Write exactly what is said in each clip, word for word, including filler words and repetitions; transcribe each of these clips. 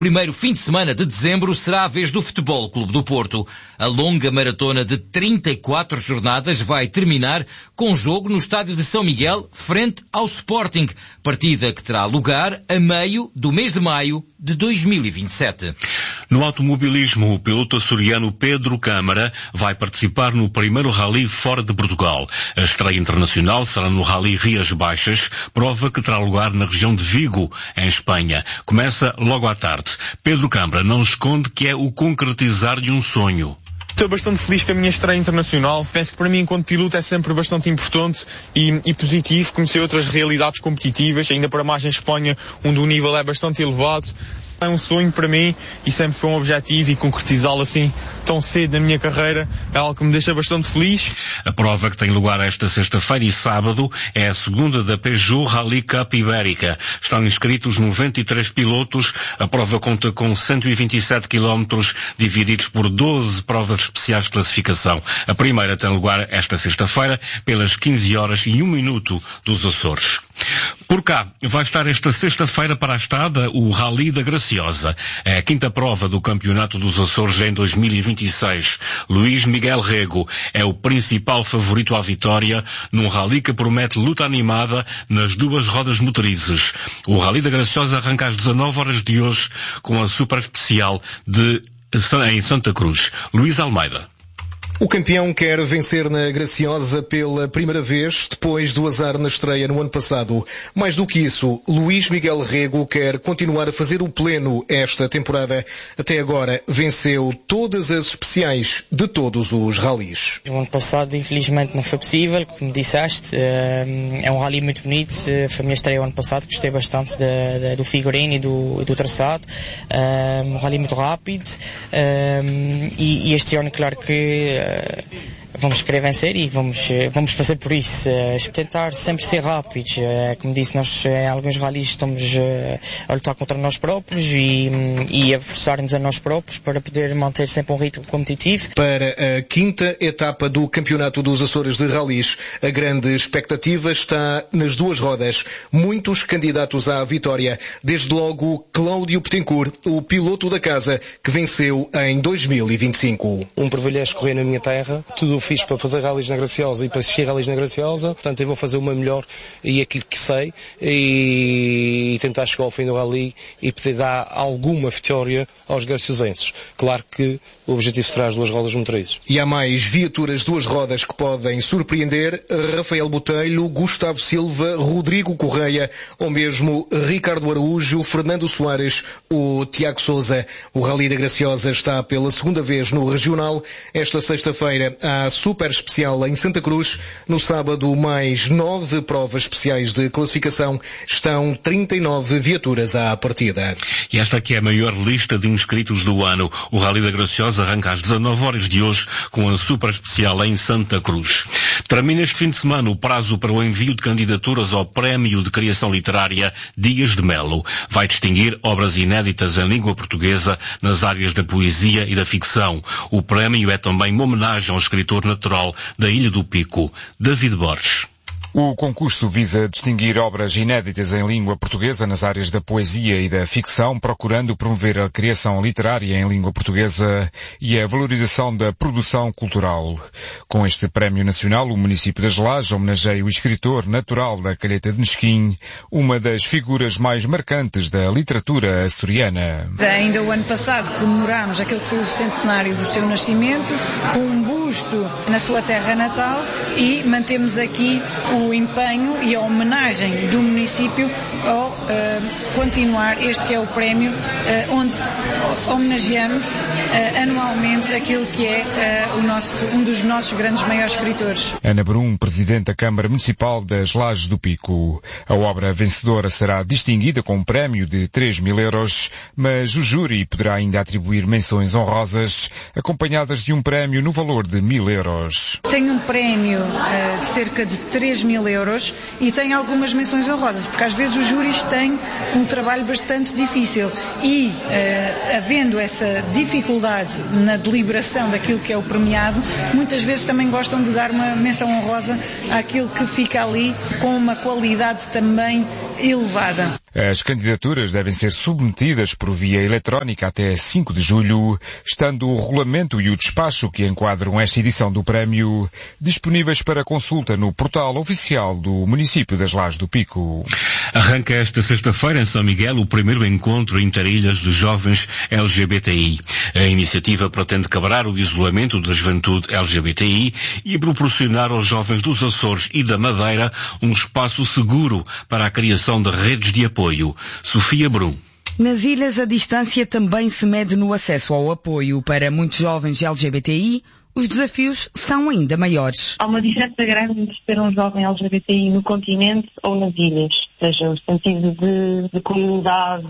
Primeiro fim de semana de dezembro será a vez do Futebol Clube do Porto. A longa maratona de trinta e quatro jornadas vai terminar com jogo no estádio de São Miguel, frente ao Sporting, partida que terá lugar a meio do mês de maio de dois mil e vinte e sete. No automobilismo, o piloto açoriano Pedro Câmara vai participar no primeiro rally fora de Portugal. A estreia internacional será no Rally Rias Baixas, prova que terá lugar na região de Vigo, em Espanha. Começa logo à tarde. Pedro Câmara não esconde que é o concretizar de um sonho. Estou bastante feliz com a minha estreia internacional. Penso que para mim, enquanto piloto, é sempre bastante importante e, e positivo conhecer outras realidades competitivas, ainda para mais em Espanha, onde o nível é bastante elevado. É um sonho para mim e sempre foi um objetivo, e concretizá-lo assim tão cedo na minha carreira é algo que me deixa bastante feliz. A prova, que tem lugar esta sexta-feira e sábado, é a segunda da Peugeot Rally Cup Ibérica. Estão inscritos noventa e três pilotos. A prova conta com cento e vinte e sete quilómetros divididos por doze provas especiais de classificação. A primeira tem lugar esta sexta-feira pelas quinze horas e um minuto dos Açores. Por cá vai estar esta sexta-feira para a estada o Rally da Graciosa. É a quinta prova do Campeonato dos Açores em dois mil e vinte e seis. Luís Miguel Rego é o principal favorito à vitória num rally que promete luta animada nas duas rodas motrizes. O Rally da Graciosa arranca às dezanove horas de hoje com a super especial de, em Santa Cruz. Luís Almeida. O campeão quer vencer na Graciosa pela primeira vez, depois do azar na estreia no ano passado. Mais do que isso, Luís Miguel Rego quer continuar a fazer o pleno esta temporada. Até agora venceu todas as especiais de todos os rallies. O ano passado, infelizmente, não foi possível, como disseste. É um rally muito bonito. Foi a minha estreia o ano passado, gostei bastante de, de, do figurino e do, do traçado. Um rally muito rápido. E, e este ano, claro que vamos querer vencer e vamos, vamos fazer por isso. Tentar sempre ser rápidos. Como disse, nós em alguns rallies estamos a lutar contra nós próprios e, e a forçar-nos a nós próprios para poder manter sempre um ritmo competitivo. Para a quinta etapa do Campeonato dos Açores de Rallies, a grande expectativa está nas duas rodas. Muitos candidatos à vitória. Desde logo Cláudio Petencourt, o piloto da casa, que venceu em dois mil e vinte e cinco. Um privilégio correr na minha terra. Tudo o fiz para fazer rallies na Graciosa e para assistir rallies na Graciosa. Portanto, eu vou fazer o meu melhor e aquilo que sei e tentar chegar ao fim do rally e poder dar alguma vitória aos graciosenses. Claro que o objetivo será as duas rodas motrizes. E há mais viaturas duas rodas que podem surpreender: Rafael Botelho, Gustavo Silva, Rodrigo Correia ou mesmo Ricardo Araújo, Fernando Soares ou Tiago Sousa. O Rally da Graciosa está pela segunda vez no regional. Esta sexta-feira há super especial em Santa Cruz. No sábado, mais nove provas especiais de classificação. Estão trinta e nove viaturas à partida. E esta aqui é a maior lista de inscritos do ano. O Rally da Graciosa arranca às dezanove horas de hoje com a super especial em Santa Cruz. Termina este fim de semana o prazo para o envio de candidaturas ao Prémio de Criação Literária Dias de Melo. Vai distinguir obras inéditas em língua portuguesa nas áreas da poesia e da ficção. O prémio é também uma homenagem ao escritor natural da Ilha do Pico, David Borges. O concurso visa distinguir obras inéditas em língua portuguesa nas áreas da poesia e da ficção, procurando promover a criação literária em língua portuguesa e a valorização da produção cultural. Com este prémio nacional, o município das Lajes homenageia o escritor natural da Calheta de Nesquim, uma das figuras mais marcantes da literatura açoriana. Ainda o ano passado comemorámos aquele que foi o centenário do seu nascimento, com um busto na sua terra natal, e mantemos aqui o o empenho e a homenagem do município ao uh, continuar este que é o prémio uh, onde homenageamos uh, anualmente aquele que é uh, o nosso, um dos nossos grandes maiores escritores. Ana Brum, Presidente da Câmara Municipal das Lajes do Pico. A obra vencedora será distinguida com um prémio de três mil euros, mas o júri poderá ainda atribuir menções honrosas acompanhadas de um prémio no valor de mil euros. Tem um prémio uh, de cerca de três mil euros e tem algumas menções honrosas, porque às vezes os júris têm um trabalho bastante difícil e, uh, havendo essa dificuldade na deliberação daquilo que é o premiado, muitas vezes também gostam de dar uma menção honrosa àquilo que fica ali com uma qualidade também elevada. As candidaturas devem ser submetidas por via eletrónica até cinco de julho, estando o regulamento e o despacho que enquadram esta edição do prémio disponíveis para consulta no portal oficial do município das Lajes do Pico. Arranca esta sexta-feira em São Miguel o primeiro encontro interilhas de jovens L G B T I. A iniciativa pretende quebrar o isolamento da juventude L G B T I e proporcionar aos jovens dos Açores e da Madeira um espaço seguro para a criação de redes de apoio. Sofia Brum. Nas ilhas, a distância também se mede no acesso ao apoio. Para muitos jovens L G B T I, os desafios são ainda maiores. Há uma diferença grande entre ser um jovem L G B T I no continente ou nas ilhas. Ou seja, o sentido de, de comunidade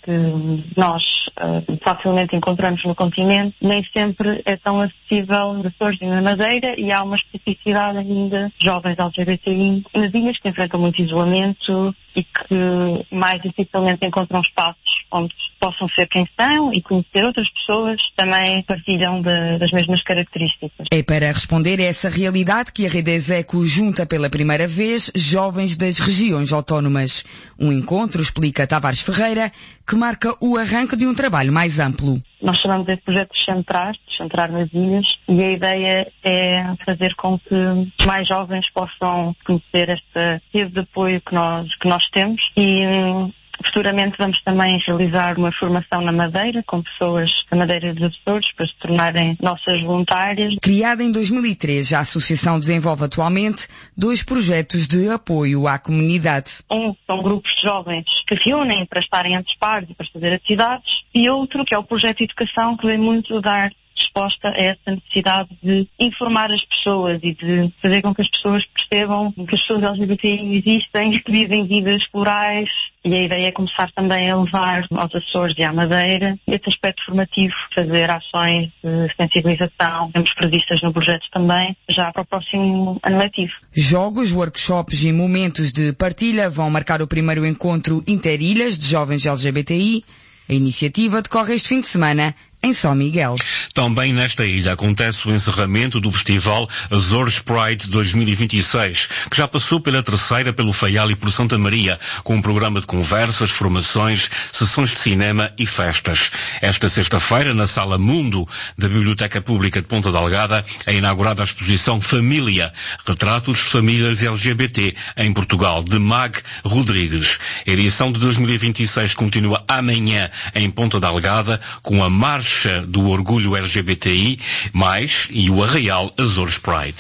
que nós uh, facilmente encontramos no continente nem sempre é tão acessível nos Açores e na Madeira, e há uma especificidade ainda de jovens L G B T I nas ilhas que enfrentam muito isolamento e que mais dificilmente encontram espaços onde possam ser quem são e conhecer outras pessoas que também partilham de, das mesmas características. É para responder a essa realidade que a Rede Execo junta pela primeira vez jovens das regiões autónomas. Um encontro, explica Tavares Ferreira, que marca o arranque de um trabalho mais amplo. Nós chamamos de projeto de centrar, de centrar nas ilhas, e a ideia é fazer com que mais jovens possam conhecer esta rede de apoio que nós, que nós temos, e futuramente vamos também realizar uma formação na Madeira, com pessoas da Madeira dos Açores, para se tornarem nossas voluntárias. Criada em dois mil e três, a Associação desenvolve atualmente dois projetos de apoio à comunidade. Um são grupos de jovens que se unem para estarem entre pares e para fazer atividades, e outro que é o projeto de educação, que vem muito dar resposta a essa necessidade de informar as pessoas e de fazer com que as pessoas percebam que as pessoas L G B T I existem, que vivem vidas plurais, e a ideia é começar também a levar aos Açores e à Madeira esse aspecto formativo, fazer ações de sensibilização, temos previstas no projeto também, já para o próximo ano letivo. Jogos, workshops e momentos de partilha vão marcar o primeiro encontro interilhas de jovens L G B T I. A iniciativa decorre este fim de semana em São Miguel. Também nesta ilha acontece o encerramento do festival Azores Pride dois mil e vinte e seis, que já passou pela terceira, pelo Faial e por Santa Maria, com um programa de conversas, formações, sessões de cinema e festas. Esta sexta-feira, na Sala Mundo da Biblioteca Pública de Ponta Delgada, é inaugurada a exposição Família, retratos de famílias L G B T em Portugal, de Mag Rodrigues. A edição de dois mil e vinte e seis continua amanhã em Ponta Delgada, com a marcha do orgulho L G B T I, mais e o Arraial Azores Pride.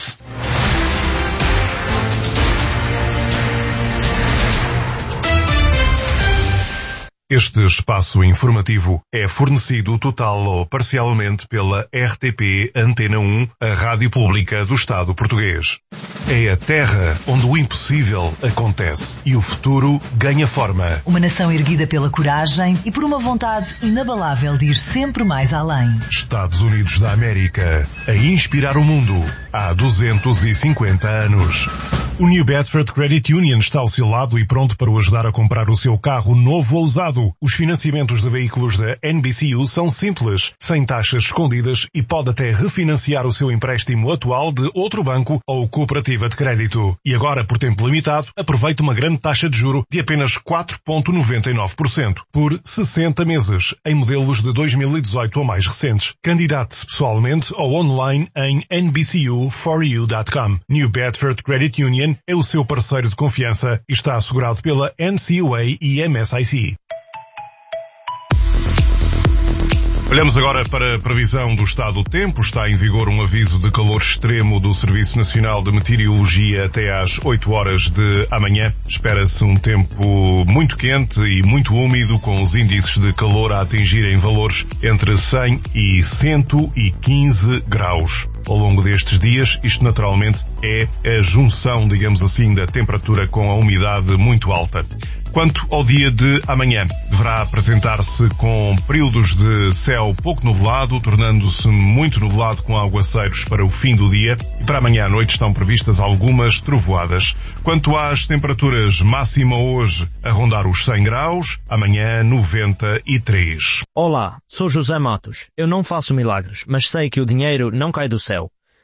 Este espaço informativo é fornecido total ou parcialmente pela R T P Antena um, a rádio pública do Estado português. É a terra onde o impossível acontece e o futuro ganha forma. Uma nação erguida pela coragem e por uma vontade inabalável de ir sempre mais além. Estados Unidos da América, a inspirar o mundo há duzentos e cinquenta anos. O New Bedford Credit Union está ao seu lado e pronto para o ajudar a comprar o seu carro novo ou usado. Os financiamentos de veículos da N B C U são simples, sem taxas escondidas, e pode até refinanciar o seu empréstimo atual de outro banco ou cooperativa de crédito. E agora, por tempo limitado, aproveite uma grande taxa de juro de apenas quatro vírgula noventa e nove por cento por sessenta meses, em modelos de dois mil e dezoito ou mais recentes. Candidate-se pessoalmente ou online em N B C U for you ponto com. New Bedford Credit Union é o seu parceiro de confiança e está assegurado pela N C U A e M S I C. Olhamos agora para a previsão do estado do tempo. Está em vigor um aviso de calor extremo do Serviço Nacional de Meteorologia até às oito horas de amanhã. Espera-se um tempo muito quente e muito úmido, com os índices de calor a atingirem valores entre cem e cento e quinze graus. Ao longo destes dias, isto naturalmente é a junção, digamos assim, da temperatura com a umidade muito alta. Quanto ao dia de amanhã, deverá apresentar-se com períodos de céu pouco nublado, tornando-se muito nublado com aguaceiros para o fim do dia, e para amanhã à noite estão previstas algumas trovoadas. Quanto às temperaturas, máxima hoje a rondar os cem graus, amanhã noventa e três. Olá, sou José Matos. Eu não faço milagres, mas sei que o dinheiro não cai do céu.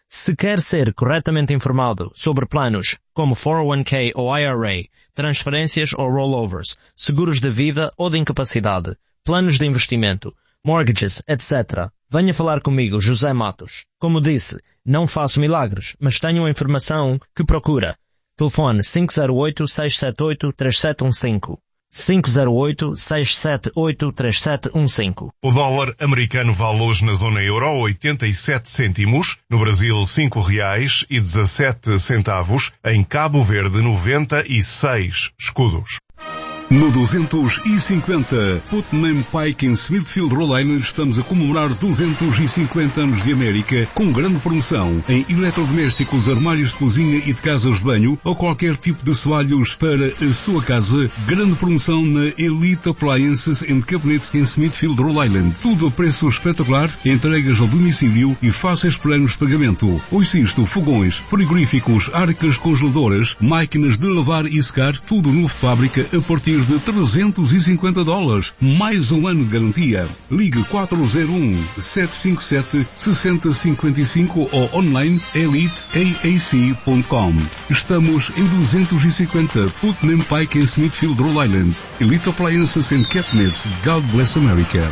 Se quer ser corretamente informado sobre planos como quatro oh one k ou I R A, transferências ou rollovers, seguros de vida ou de incapacidade, planos de investimento, mortgages, etcétera, venha falar comigo, José Matos. Como disse, não faço milagres, mas tenho a informação que procura. Telefone cinco zero oito, seis sete oito, três sete um cinco. cinco zero oito, seis sete oito, três sete um cinco. O dólar americano vale hoje na zona euro oitenta e sete cêntimos, no Brasil cinco reais e dezassete centavos, em Cabo Verde noventa e seis escudos. No duzentos e cinquenta, Putnam Pike em Smithfield, Rhode Island, estamos a comemorar duzentos e cinquenta anos de América com grande promoção em eletrodomésticos, armários de cozinha e de casas de banho ou qualquer tipo de assoalhos para a sua casa. Grande promoção na Elite Appliances and Cabinets em Smithfield, Rhode Island. Tudo a preço espetacular, entregas ao domicílio e fáceis planos de pagamento. Ouça isto, fogões, frigoríficos, arcas congeladoras, máquinas de lavar e secar, tudo novo de fábrica a partir de trezentos e cinquenta dólares. Mais um ano de garantia. Ligue quatro zero um, sete cinco sete, seis zero cinco cinco ou online elite a a c ponto com. Estamos em duzentos e cinquenta Putnam Pike em Smithfield, Rhode Island. Elite Appliances and Cabinets. God bless America.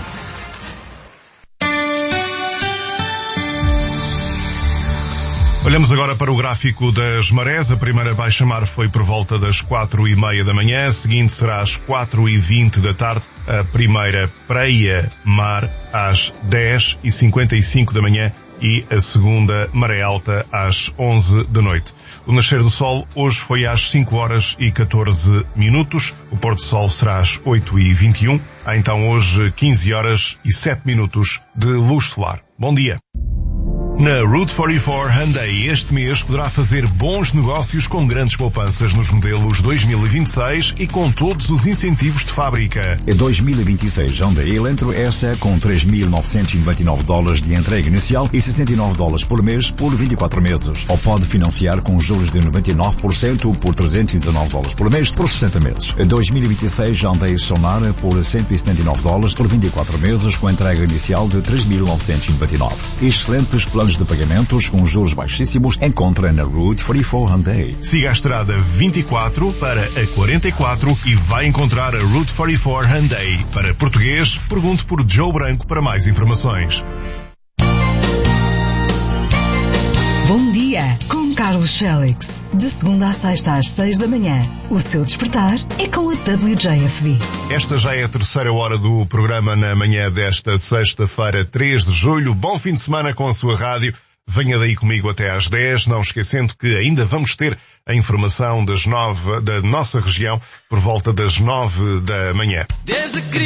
Olhamos agora para o gráfico das marés. A primeira baixa-mar foi por volta das quatro e meia da manhã, a seguinte será às quatro e vinte da tarde, a primeira preia-mar às dez e cinquenta e cinco da manhã e a segunda maré alta às onze da noite. O nascer do sol hoje foi às cinco horas e catorze minutos, o pôr do sol será às oito e vinte e um. Há então hoje quinze horas e sete minutos de luz solar. Bom dia! Na Route quarenta e quatro Hyundai este mês poderá fazer bons negócios com grandes poupanças nos modelos dois mil e vinte e seis e com todos os incentivos de fábrica. Em dois mil e vinte e seis Hyundai Elantra S com três mil novecentos e noventa e nove dólares de entrega inicial e sessenta e nove dólares por mês por vinte e quatro meses. Ou pode financiar com juros de noventa e nove por cento por trezentos e dezanove dólares por mês por sessenta meses. Em dois mil e vinte e seis Hyundai Sonara por cento e setenta e nove dólares por vinte e quatro meses com entrega inicial de três mil novecentos e noventa e nove. Excelentes planos de pagamentos com juros baixíssimos encontra na Route quarenta e quatro Hyundai. Siga a estrada vinte e quatro para a quarenta e quatro e vai encontrar a Route quarenta e quatro Hyundai. Para português, pergunte por Joe Branco para mais informações. Bom dia, com Carlos Félix. De segunda a sexta às seis da manhã. O seu despertar é com a W J F D. Esta já é a terceira hora do programa na manhã desta sexta-feira, três de julho. Bom fim de semana com a sua rádio. Venha daí comigo até às dez, não esquecendo que ainda vamos ter a informação das nove da nossa região por volta das nove da manhã.